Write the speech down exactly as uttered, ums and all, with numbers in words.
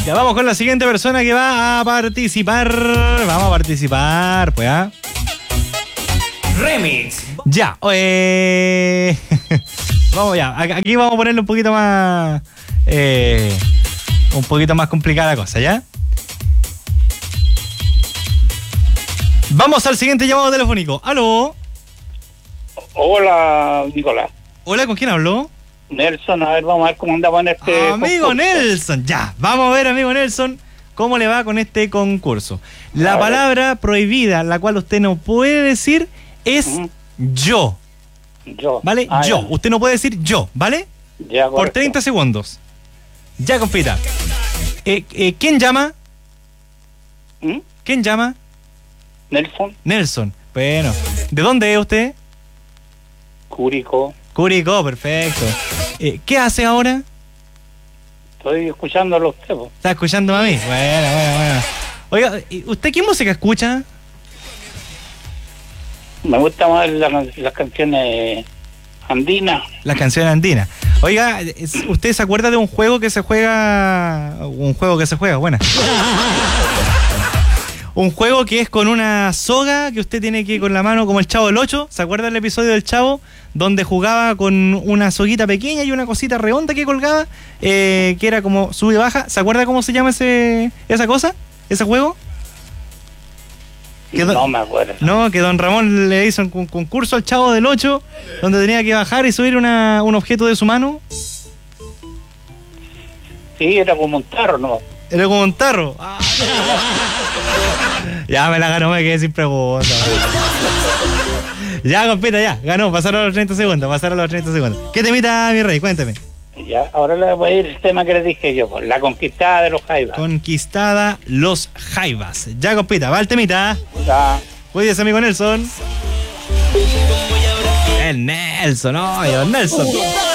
Ya vamos con la siguiente persona que va a participar. Vamos a participar, pues, ¿ah? Remix. Ya, eh... vamos ya, aquí vamos a ponerle un poquito más... Eh... Un poquito más complicada la cosa, ¿ya? Vamos al siguiente llamado telefónico. ¿Aló? Hola, Nicolás. Hola, ¿con quién habló? Nelson, a ver, vamos a ver cómo andamos en este Amigo concurso. Nelson, ya, vamos a ver, amigo Nelson, cómo le va con este concurso. La A palabra ver. prohibida, la cual usted no puede decir, es uh-huh. yo. Yo. ¿Vale? Ah, yo. Ya. Usted no puede decir yo, ¿vale? Ya, por correcto. treinta segundos. Ya, compita. Eh, eh, ¿Quién llama? ¿Mm? ¿Quién llama? Nelson. Nelson. Bueno. ¿De dónde es usted? Curicó. Curicó, perfecto. Eh, ¿Qué hace ahora? Estoy escuchándolo a usted, po. ¿Está escuchando a mí? Bueno, bueno, bueno. Oiga, ¿usted qué música escucha? Me gusta más la, las canciones andinas. Las canciones andinas. Oiga, ¿usted se acuerda de un juego que se juega? Un juego que se juega, buena. Un juego que es con una soga que usted tiene que ir con la mano como el Chavo del ocho. ¿Se acuerda del episodio del Chavo? Donde jugaba con una soguita pequeña y una cosita redonda que colgaba, eh, que era como sube y baja. ¿Se acuerda cómo se llama ese esa cosa? ¿Ese juego? No don, me acuerdo. No, que don Ramón le hizo un concurso al Chavo del ocho, donde tenía que bajar y subir una, un objeto de su mano. Sí, era como un tarro, ¿no? Era como un tarro. Ah. Ya me la ganó, me quedé sin pregunta. Ya, compita, ya, ganó, pasaron los treinta segundos, pasaron los treinta segundos. ¿Qué temita, mi rey? Cuénteme. Ya, ahora le voy a ir el tema que le dije yo, pues, la conquistada de los Jaivas. Conquistada los Jaivas. Ya, compita, va el temita. Ya. Cuídese, amigo Nelson. El Nelson, oye, don Nelson.